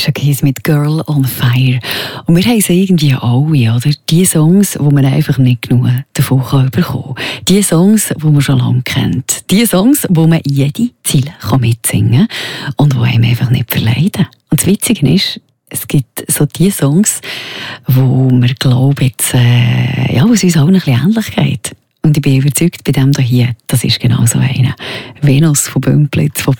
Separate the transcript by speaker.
Speaker 1: Alicia Keys mit «Girl on Fire». Und wir haben es irgendwie alle, oder? Die Songs, wo man einfach nicht genug davon bekommen kann. Die Songs, die man schon lange kennt. Die Songs, wo man jede Zeile mitsingen kann und die einem einfach nicht verleiden. Und das Witzige ist, es gibt so die Songs, wo wir glauben, jetzt, wo es uns auch ein bisschen ähnlich geht. Und ich bin überzeugt, bei dem hier, das ist genau so einer. «Venus» von Bümplitz, von